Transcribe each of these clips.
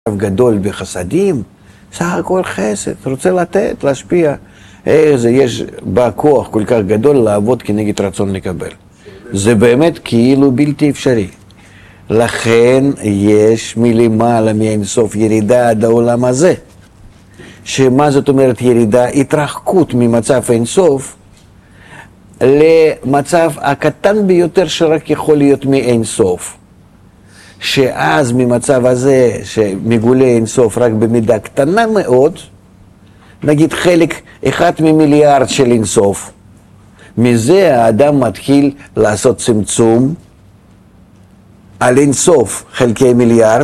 גדול בחסדים, סך הכל חסד, רוצה לתת, להשפיע. זה יש בכוח כל כך גדול לעבוד כנגד רצון לקבל. זה באמת כאילו בלתי אפשרי. לכן יש מלמעלה מאינסוף ירידה עד העולם הזה. שמה זאת אומרת ירידה? התרחקות ממצב אינסוף למצב הקטן ביותר שרק יכול להיות מאינסוף. שאז ממצב הזה שמגולה אינסוף רק במידה קטנה מאוד, נגיד חלק אחד ממיליארד של אינסוף, מזה האדם מתחיל לעשות צמצום על אינסוף חלקי מיליארד,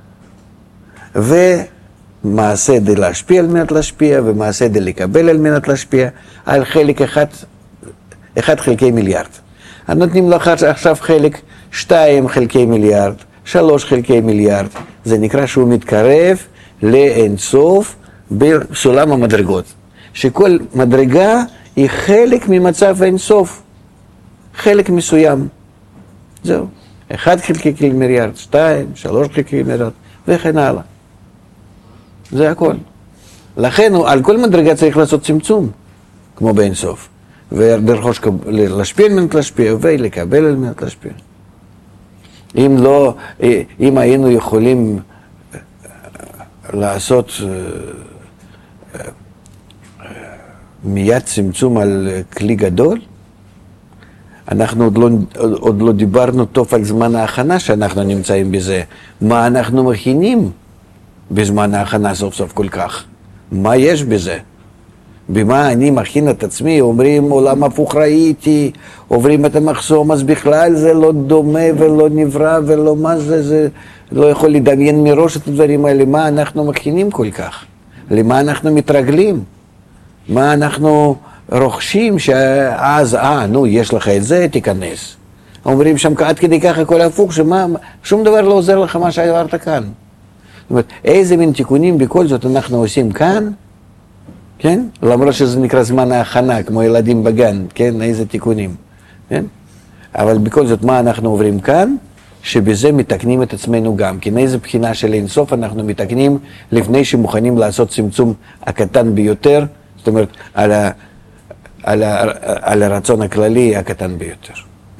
ומעשה די להשפיע על מנת להשפיע, ומעשה די לקבל על מנת להשפיע, על חלק אחד חלקי מיליארד. נותנים לך עכשיו חלק 2 חלקי מיליארד, 3 חלקי מיליארד, זה נקרא שהוא מתקרב לאינסוף בסולם המדרגות, שכל מדרגה היא חלק ממצב אינסוף, חלק מסוים, זהו, 1 חלקי מיליארד, 2, 3 חלקי מיליארד, וכן הלאה, זה הכל. לכן על כל מדרגה צריך לעשות צמצום, כמו באינסוף, ולרחוש להשפיע על מנת להשפיע, ולקבל על מנת להשפיע. אם היינו יכולים לעשות מיד צמצום על כלי גדול, אנחנו עוד לא דיברנו טוב על זמן ההכנה שאנחנו נמצאים בזה. מה אנחנו מכינים בזמן ההכנה סוף סוף כל כך? מה יש בזה? במה אני מכין את עצמי? אומרים עולם הפוך ראיתי, עוברים את המחסום, אז בכלל זה לא דומה ולא נברא ולא מה זה לא יכול לדמיין מראש את הדברים האלה. מה אנחנו מכינים כל כך? למה אנחנו מתרגלים? מה אנחנו רוכשים שאז, יש לך את זה, תיכנס. אומרים שם עד כדי ככה הכל הפוך, שום דבר לא עוזר לך מה שעברת כאן. זאת אומרת, איזה מין תיקונים בכל זאת אנחנו עושים כאן, כן? למרות שזה נקרא זמן ההכנה, כמו ילדים בגן, כן? איזה תיקונים, כן? אבל בכל זאת, מה אנחנו עוברים כאן? שבזה מתקנים את עצמנו גם. כן, איזה בחינה של אינסוף אנחנו מתקנים לפני שמוכנים לעשות צמצום הקטן ביותר, זאת אומרת, על הרצון הכללי הקטן ביותר.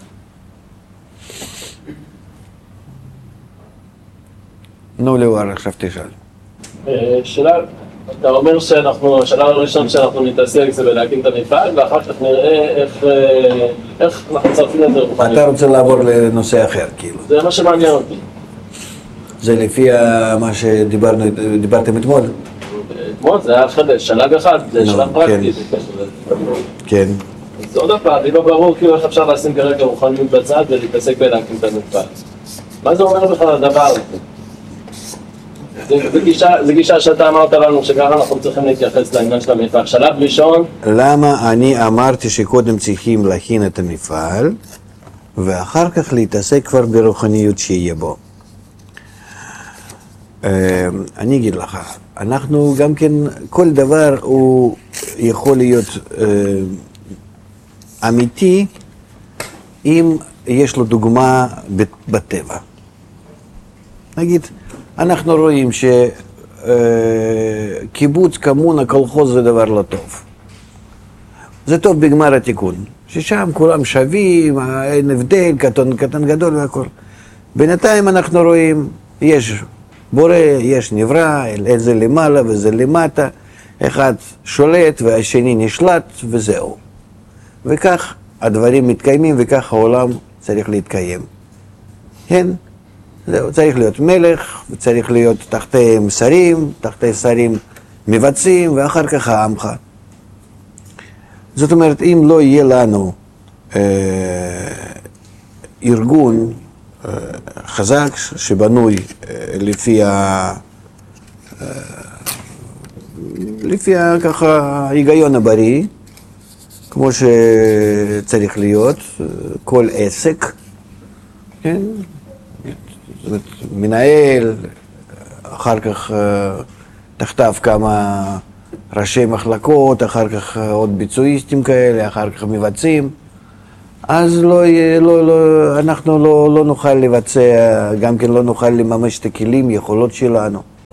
לאור, עכשיו תשאל. שאלה, אתה אומר השאלה הראשון שאנחנו נתעסק זה בלהקים את המפעל, ואחר כך נראה איך אנחנו צרפים את זה. אתה רוצה לעבור לנושא אחר, כאילו. זה מה שמעניין אותי. זה לפי מה שדיברתם אתמול? אתמול זה היה שלב אחד, זה שלב פרקטי. כן. אז עוד פעם, לי לא ברור כאילו איך אפשר לשים כרגע רוחניות בצד ולהתעסק בלהקים את המפעל. מה זה אומר בכלל הדבר הזה? זה גישה שאתה אמרת לנו שככה אנחנו צריכים להתייחס לעניין של המפעל. שלב ראשון... למה אני אמרתי שקודם צריכים להכין את המפעל ואחר כך להתעסק כבר ברוחניות שיהיה בו? אני אגיד לך, אנחנו גם כן, כל דבר הוא יכול להיות אמיתי אם יש לו דוגמה בטבע. נגיד, אנחנו רואים שקיבוץ, קומונה, קולחוז זה דבר לא טוב. זה טוב בגמר התיקון, ששם כולם שווים, אין הבדל, קטן גדול והכל. בינתיים אנחנו רואים, יש בורא, יש נברא, איזה למעלה וזה למטה, אחד שולט והשני נשלט וזהו. וכך הדברים מתקיימים וכך העולם צריך להתקיים. כן? זהו, צריך להיות מלך, וצריך להיות תחתיהם שרים, תחתי שרים מבצעים, ואחר כך העמך. זאת אומרת, אם לא יהיה לנו ארגון חזק שבנוי לפי ככה ההיגיון הבריא, כמו שצריך להיות, כל עסק, כן? מנהל, אחר כך תחתיו כמה ראשי מחלקות, אחר כך עוד ביצועיסטים כאלה, אחר כך מבצעים, אז אנחנו לא נוכל לבצע, גם כן לא נוכל לממש את הכלים, יכולות שלנו.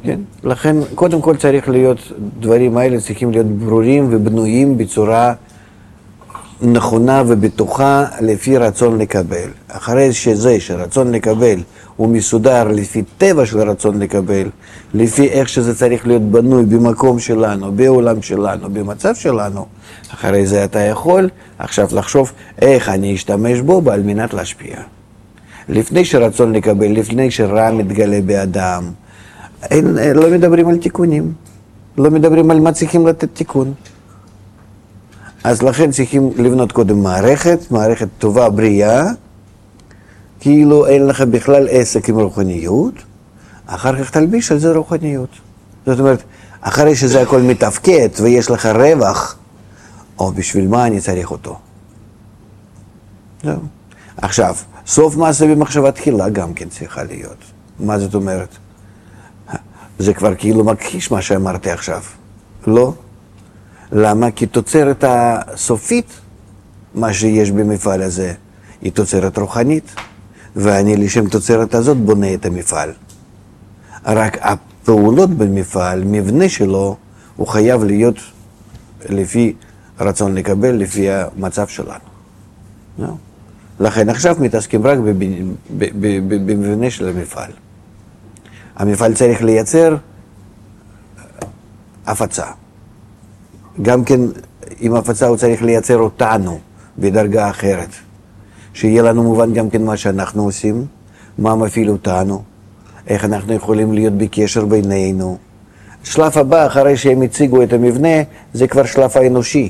כן? לכן, קודם כל צריך להיות, דברים האלה צריכים להיות ברורים ובנויים בצורה נכונה ובטוחה לפי רצון לקבל. אחרי שזה שרצון לקבל הוא מסודר לפי טבע של רצון לקבל, לפי איך שזה צריך להיות בנוי במקום שלנו, בעולם שלנו, במצב שלנו, אחרי זה אתה יכול עכשיו לחשוב איך אני אשתמש בו על מנת להשפיע. לפני שרצון לקבל, לפני שרע מתגלה באדם, לא מדברים על תיקונים, לא מדברים על מה צריכים לתת תיקון. אז לכן צריכים לבנות קודם מערכת טובה, בריאה, כאילו אין לך בכלל עסק עם רוחניות, אחר כך תלביש על זה רוחניות. זאת אומרת, אחרי שזה הכל מתפקד ויש לך רווח, או בשביל מה אני צריך אותו? זהו. עכשיו, סוף מעשה במחשבה תחילה גם כן צריכה להיות. מה זאת אומרת? זה כבר כאילו מכחיש מה שאמרתי עכשיו. לא? למה? כי תוצרת הסופית, מה שיש במפעל הזה, היא תוצרת רוחנית, ואני לשם תוצרת הזאת בונה את המפעל. רק הפעולות במפעל, מבנה שלו, הוא חייב להיות לפי רצון לקבל, לפי המצב שלנו. לא? לכן עכשיו מתעסקים רק במבנה של המפעל. המפעל צריך לייצר הפצה. גם כן, עם הפצה הוא צריך לייצר אותנו בדרגה אחרת. שיהיה לנו מובן גם כן מה שאנחנו עושים, מה מפעיל אותנו, איך אנחנו יכולים להיות בקשר בינינו. שלב הבא, אחרי שהם הציגו את המבנה, זה כבר שלב האנושי.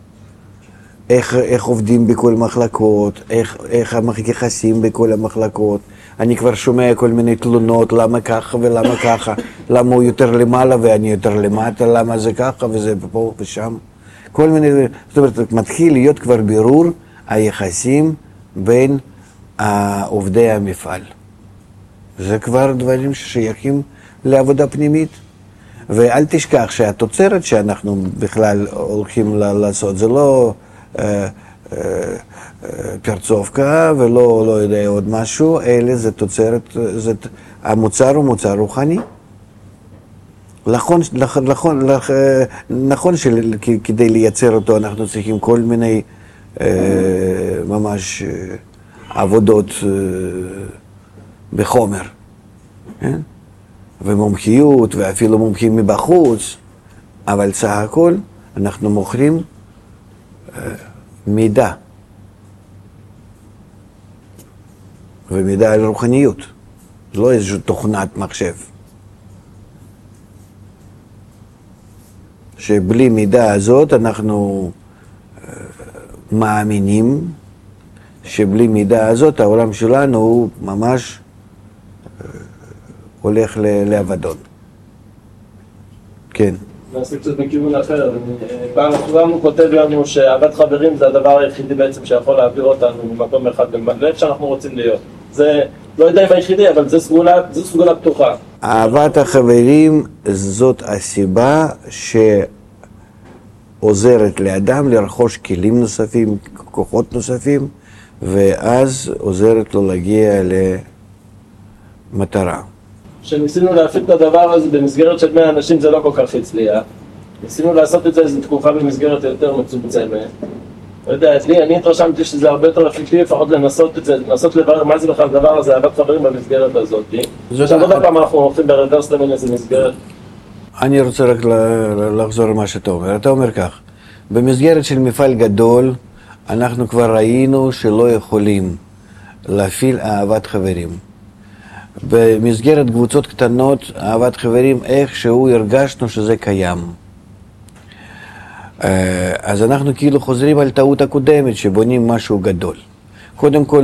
איך עובדים בכל מחלקות, איך המחכסים בכל המחלקות. אני כבר שומע כל מיני תלונות, למה ככה ולמה ככה, למה הוא יותר למעלה ואני יותר למטה, למה זה ככה וזה פה ושם. כל מיני, זאת אומרת, מתחיל להיות כבר בירור היחסים בין עובדי המפעל. זה כבר דברים ששייכים לעבודה פנימית. ואל תשכח שהתוצרת שאנחנו בכלל הולכים לעשות, זה לא פרצובקה ולא לא יודע עוד משהו, אלה זה תוצרת, המוצר הוא מוצר רוחני. נכון שכדי לייצר אותו אנחנו צריכים כל מיני ממש עבודות בחומר, ומומחיות ואפילו מומחים מבחוץ, אבל סך הכל אנחנו מוכרים מידע, ומידע על רוחניות, זה לא איזושהי תוכנת מחשב. שבלי מידע הזאת אנחנו מאמינים שבלי מידע הזאת העולם שלנו הוא ממש הולך לאבדון. כן. נעשה קצת מכיוון אחר. פעם כולנו כותב לנו שאהבת חברים זה הדבר היחידי בעצם שיכול להעביר אותנו ממקום אחד לאיפה שאנחנו רוצים להיות. זה לא יודע אם היחידי, אבל זה סגולה פתוחה. אהבת החברים זאת הסיבה שעוזרת לאדם לרכוש כלים נוספים, כוחות נוספים, ואז עוזרת לו להגיע למטרה. כשניסינו להפיק את הדבר הזה במסגרת של 100 אנשים זה לא כל כך הצליח. ניסינו לעשות את זה איזו תקופה במסגרת יותר מצומצמת. לא יודע, אני התרשמתי שזה הרבה יותר אפקטיבי לפחות לנסות את זה, לנסות לברר מה זה בכלל הדבר הזה, אהבת חברים במסגרת הזאת. עכשיו עוד פעם אנחנו הולכים ברוורס למין איזה מסגרת. אני רוצה רק לחזור למה שאתה אומר. אתה אומר כך, במסגרת של מפעל גדול אנחנו כבר ראינו שלא יכולים להפעיל אהבת חברים. במסגרת קבוצות קטנות, אהבת חברים, איכשהו הרגשנו שזה קיים. אז אנחנו כאילו חוזרים על טעות הקודמת, שבונים משהו גדול. קודם כל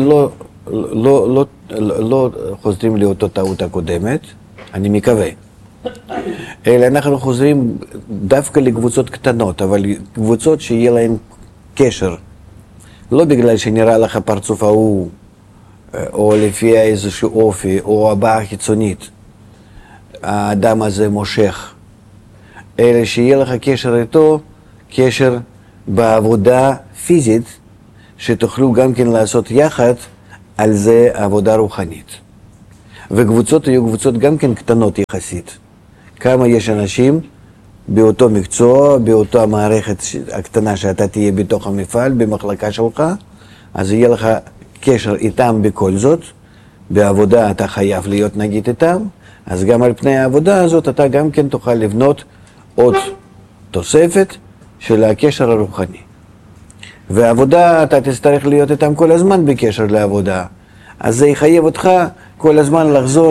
לא חוזרים לאותו טעות הקודמת, אני מקווה. אלא אנחנו חוזרים דווקא לקבוצות קטנות, אבל קבוצות שיהיה להן קשר. לא בגלל שנראה לך פרצוף ההוא, או לפי איזשהו אופי, או הבעה חיצונית, האדם הזה מושך, אלא שיהיה לך קשר איתו, קשר בעבודה פיזית, שתוכלו גם כן לעשות יחד על זה עבודה רוחנית. וקבוצות היו קבוצות גם כן קטנות יחסית, כמה יש אנשים באותו מקצוע, באותה מערכת הקטנה שאתה תהיה בתוך המפעל, במחלקה שלך, אז יהיה לך קשר איתם בכל זאת, בעבודה אתה חייב להיות נגיד איתם, אז גם על פני העבודה הזאת אתה גם כן תוכל לבנות עוד תוספת של הקשר הרוחני. והעבודה אתה תצטרך להיות איתם כל הזמן בקשר לעבודה, אז זה יחייב אותך כל הזמן לחזור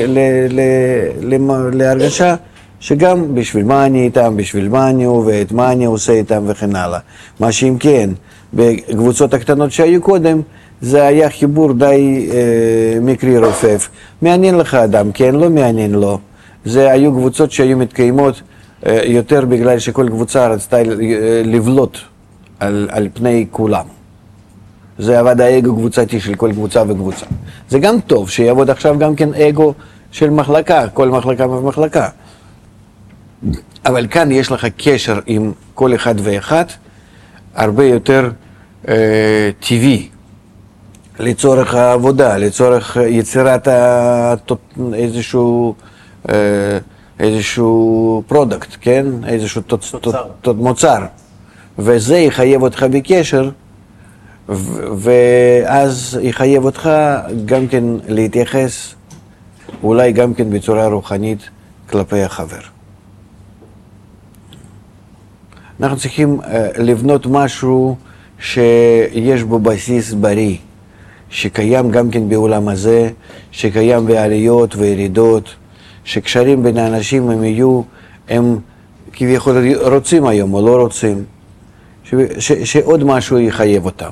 להרגשה שגם בשביל מה אני איתם, בשביל מה אני עובד, מה אני עושה איתם וכן הלאה. מה שאם כן, בקבוצות הקטנות שהיו קודם, זה היה חיבור די מקרי רופף. מעניין לך אדם, כן, לא מעניין לו. זה היו קבוצות שהיו מתקיימות יותר בגלל שכל קבוצה רצתה לבלוט על פני כולם. זה עבד האגו קבוצתי של כל קבוצה וקבוצה. זה גם טוב שיעבוד עכשיו גם כן אגו של מחלקה, כל מחלקה ומחלקה. אבל כאן יש לך קשר עם כל אחד ואחד, הרבה יותר טבעי, לצורך העבודה, לצורך יצירת איזשהו פרודקט, כן? איזשהו מוצר. וזה יחייב אותך בקשר, ואז יחייב אותך גם כן להתייחס, אולי גם כן בצורה רוחנית כלפי החבר. אנחנו צריכים לבנות משהו שיש בו בסיס בריא, שקיים גם כן בעולם הזה, שקיים בעליות וירידות, שקשרים בין האנשים הם כביכול רוצים היום או לא רוצים, שעוד משהו יחייב אותם.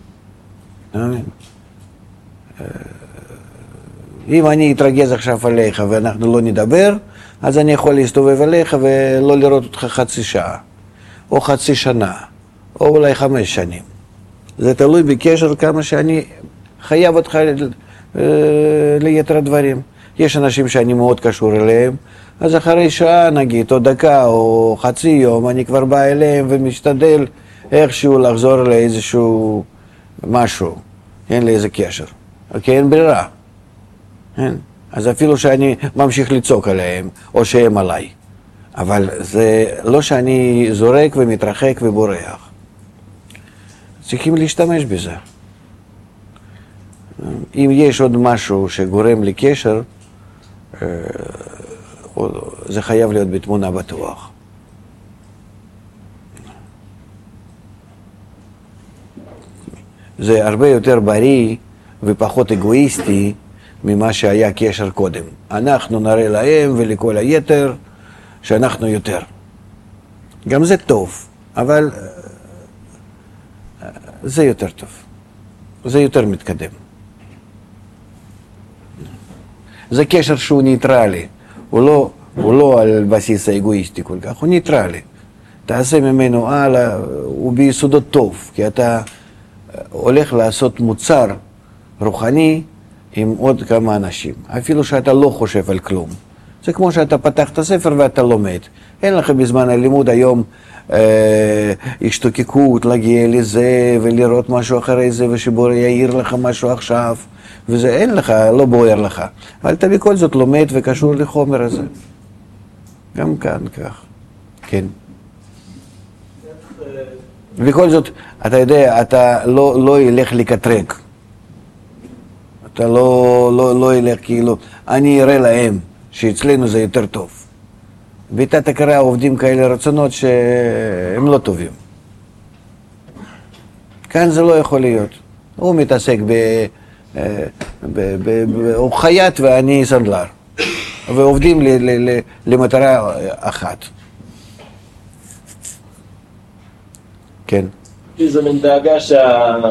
אם אני אתרגז עכשיו עליך ואנחנו לא נדבר, אז אני יכול להסתובב עליך ולא לראות אותך חצי שעה, או חצי שנה, או אולי 5 שנים. זה תלוי בקשר כמה שאני חייב אותך ליתר הדברים. יש אנשים שאני מאוד קשור אליהם, אז אחרי שעה נגיד, או דקה, או חצי יום, אני כבר בא אליהם ומשתדל איכשהו לחזור לאיזשהו משהו, אין לי איזה קשר, כי אין ברירה. אין. אז אפילו שאני ממשיך לצעוק עליהם, או שהם עליי. אבל זה לא שאני זורק ומתרחק ובורח. צריכים להשתמש בזה. אם יש עוד משהו שגורם לקשר, זה חייב להיות בתמונה בטוח. זה הרבה יותר בריא ופחות אגואיסטי ממה שהיה קשר קודם. אנחנו נראה להם ולכל היתר שאנחנו יותר. גם זה טוב, אבל זה יותר טוב. זה יותר מתקדם. זה קשר שהוא ניטרלי. הוא לא על בסיס האגואיסטי כל כך, הוא ניטרלי. תעשה ממנו הלאה, הוא ביסודות טוב, כי אתה הולך לעשות מוצר רוחני עם עוד כמה אנשים, אפילו שאתה לא חושב על כלום. זה כמו שאתה פתח את הספר ואתה לומד. אין לך בזמן הלימוד היום השתוקקות להגיע לזה ולראות משהו אחרי זה ושבור יעיר לך משהו עכשיו, וזה אין לך, לא בוער לך. אבל אתה בכל זאת לומד וקשור לחומר הזה. גם כאן כך. כן. בכל זאת, אתה יודע, אתה לא ילך לקטרק. אתה לא ילך כאילו, אני אראה להם שאצלנו זה יותר טוב. ואתה תקרא עובדים כאלה רצונות שהם לא טובים. כאן זה לא יכול להיות. הוא מתעסק הוא חייט ואני סנדלר. ועובדים למטרה אחת. כן. זה מן דאגה שהעניין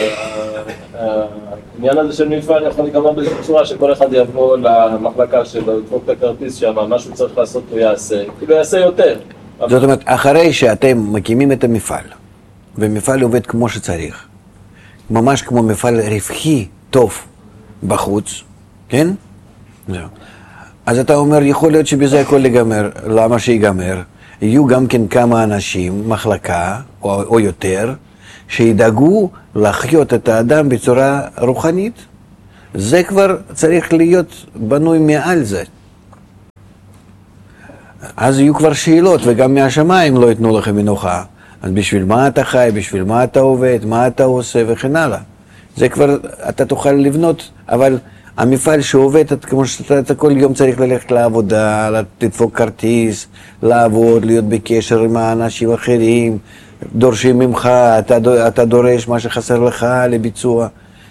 הזה של מפעל יכול להיגמר באיזו צורה שכל אחד יבוא למחלקה שלו, ידפוק את הכרטיס שם, מה שהוא צריך לעשות הוא יעשה, כאילו יעשה יותר. זאת אומרת, אחרי שאתם מקימים את המפעל, ומפעל עובד כמו שצריך, ממש כמו מפעל רווחי טוב בחוץ, כן? אז אתה אומר, יכול להיות שבזה הכל ייגמר. למה שיגמר? יהיו גם כן כמה אנשים, מחלקה או יותר, שידאגו לחיות את האדם בצורה רוחנית. זה כבר צריך להיות בנוי מעל זה. אז יהיו כבר שאלות, וגם מהשמיים לא ייתנו לכם מנוחה. אז בשביל מה אתה חי, בשביל מה אתה עובד, מה אתה עושה וכן הלאה. זה כבר, אתה תוכל לבנות, אבל המפעל שעובד, כמו שאתה כל יום צריך ללכת לעבודה, לדפוק כרטיס, לעבוד, להיות בקשר עם האנשים האחרים, דורשים ממך, אתה דורש מה שחסר לך לביצוע.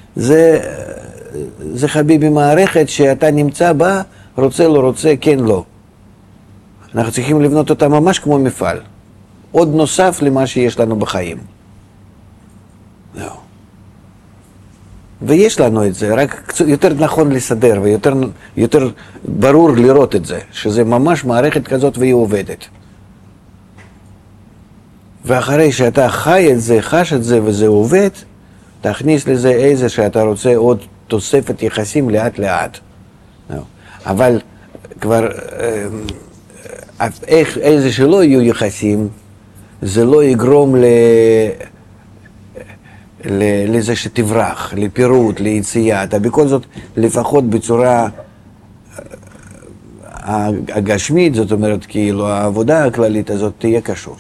זה חביבי מערכת שאתה נמצא בה, רוצה לא רוצה, כן לא. אנחנו צריכים לבנות אותה ממש כמו מפעל. עוד נוסף למה שיש לנו בחיים. לא. ויש לנו את זה, רק יותר נכון לסדר ויותר ברור לראות את זה, שזה ממש מערכת כזאת והיא עובדת. ואחרי שאתה חי את זה, חש את זה וזה עובד, תכניס לזה איזה שאתה רוצה עוד תוספת יחסים לאט לאט. לא. אבל כבר איזה שלא יהיו יחסים, זה לא יגרום לזה שתברח, לפירוט, ליציאה. אתה בכל זאת, לפחות בצורה הגשמית, זאת אומרת, כאילו העבודה הכללית הזאת תהיה קשור.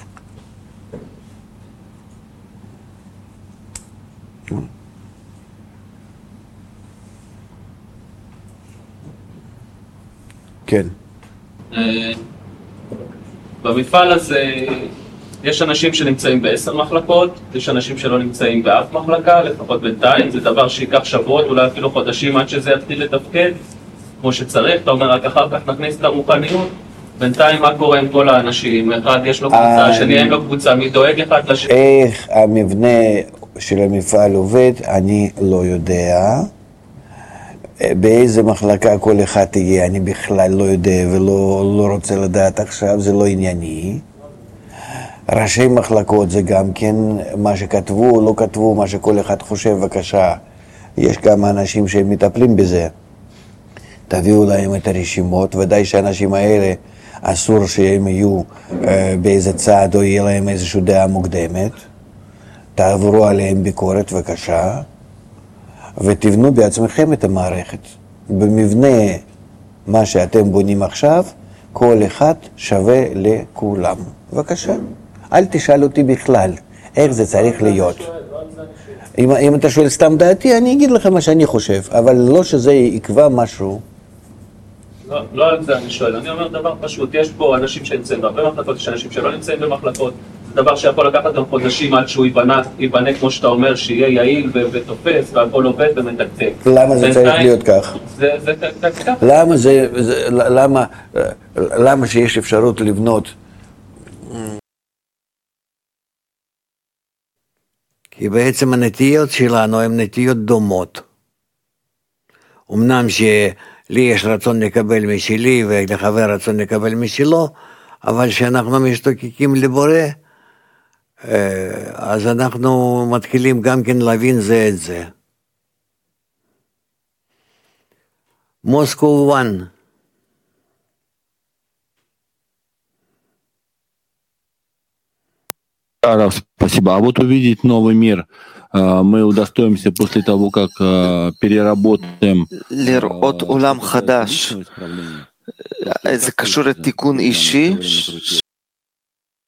כן. במפעל הזה יש אנשים שנמצאים ב10 מחלקות, יש אנשים שלא נמצאים באף מחלקה, לפחות בינתיים, זה דבר שיקח שבועות, אולי אפילו חודשים עד שזה יתחיל לתפקד כמו שצריך, אתה אומר רק אחר כך נכניס את הרוחניות, בינתיים מה קורה עם כל האנשים, אחד יש לו קבוצה, השני אין לו קבוצה, מי דואג אחד לשני? איך המבנה של המפעל עובד, אני לא יודע. באיזה מחלקה כל אחד תהיה, אני בכלל לא יודע ולא רוצה לדעת עכשיו, זה לא ענייני. ראשי מחלקות זה גם כן מה שכתבו, לא כתבו, מה שכל אחד חושב, בבקשה. יש כמה אנשים שהם מטפלים בזה. תביאו להם את הרשימות, ודאי שהאנשים האלה אסור שהם יהיו באיזה צעד או יהיה להם איזושהי דעה מוקדמת. תעברו עליהם ביקורת, בבקשה. ותבנו בעצמכם את המערכת. במבנה מה שאתם בונים עכשיו, כל אחד שווה לכולם. בבקשה. אל תשאל אותי בכלל איך זה צריך להיות. אם אתה שואל סתם דעתי, אני אגיד לך מה שאני חושב, אבל לא שזה יקבע משהו. לא על זה אני שואל, אני אומר דבר פשוט, יש פה אנשים שנמצאים בהרבה מחלקות, יש אנשים שלא נמצאים במחלקות, זה דבר שיכול לקחת גם חודשים עד שהוא ייבנה כמו שאתה אומר, שיהיה יעיל ותופס והכל עובד ומתקתק. למה זה צריך להיות כך? למה שיש אפשרות לבנות? כי בעצם הנטיות שלנו הן נטיות דומות. אמנם שלי יש רצון לקבל משלי ולחבר רצון לקבל משלו, אבל שאנחנו משתוקקים לבורא, אז אנחנו מתחילים גם כן להבין זה את זה. Moscow 1. Спасибо. А вот увидеть новый мир мы удостоимся после того, как переработаем... לראות עולם חדש, זה קשור לתיקון אישי